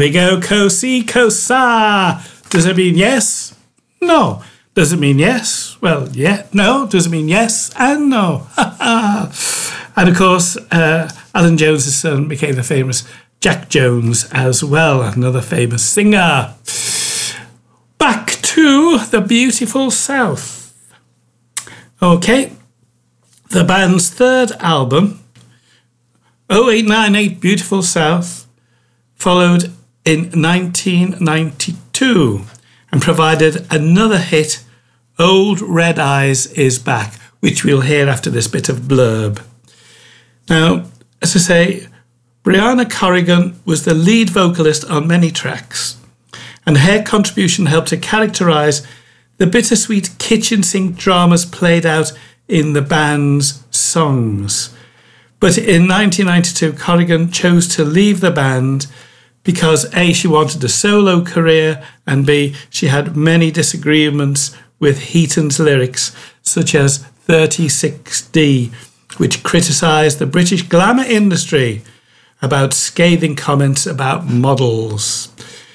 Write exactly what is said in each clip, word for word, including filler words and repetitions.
we go. Ko-si, ko-sa. Does it mean yes? No. Does it mean yes? Well, yeah. No. Does it mean yes and no? And of course, uh, Alan Jones' son became the famous Jack Jones as well, another famous singer. Back to the beautiful South. Okay. The band's third album, oh eight nine eight Beautiful South, followed in nineteen ninety-two and provided another hit, Old Red Eyes Is Back, which we'll hear after this bit of blurb. Now, as I say, Brianna Corrigan was the lead vocalist on many tracks, and her contribution helped to characterise the bittersweet kitchen sink dramas played out in the band's songs. But in nineteen ninety-two, Corrigan chose to leave the band because A, she wanted a solo career, and B, she had many disagreements with Heaton's lyrics, such as thirty-six D, which criticised the British glamour industry about scathing comments about models.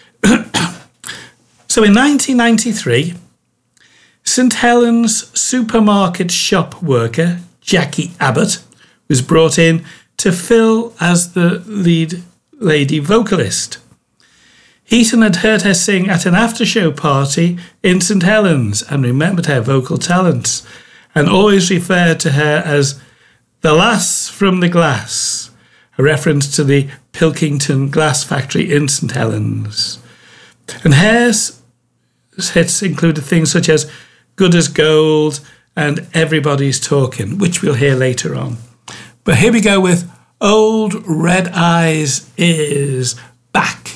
So in nineteen ninety-three, Saint Helens supermarket shop worker Jackie Abbott was brought in to fill as the lead lady vocalist. Heaton had heard her sing at an after-show party in Saint Helens and remembered her vocal talents, and always referred to her as the lass from the glass, a reference to the Pilkington glass factory in Saint Helens. And her hits included things such as Good as Gold and Everybody's Talking, which we'll hear later on. But here we go with Old Red Eyes Is Back.